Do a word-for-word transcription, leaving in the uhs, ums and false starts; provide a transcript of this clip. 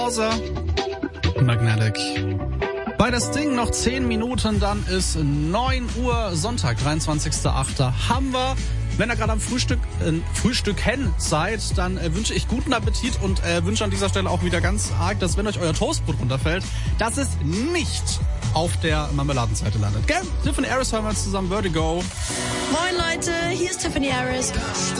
Magnetic. Bei das Ding noch zehn Minuten, dann ist neun Uhr, Sonntag, dreiundzwanzigster achter haben wir. Wenn ihr gerade am Frühstück, äh, Frühstücken seid, dann äh, wünsche ich guten Appetit und äh, wünsche an dieser Stelle auch wieder ganz arg, dass wenn euch euer Toastbrot runterfällt, dass es nicht auf der Marmeladenseite landet. Gell? Tiffany Harris hören wir uns zusammen, Vertigo. Moin Leute, hier ist Tiffany Harris.